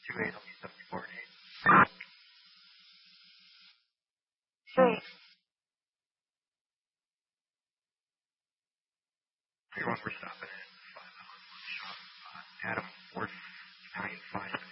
28 will be 74 and 8. Hey. 31 we're stopping at 5 on one shot. Adam, 4, 9, 5.